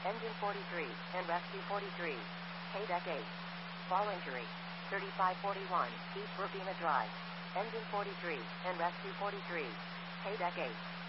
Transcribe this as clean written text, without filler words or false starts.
Engine 43, and Rescue 43. Deck 8. Fall injury. 3541, East Ravina Drive. Engine 43, and Rescue 43. Deck 8.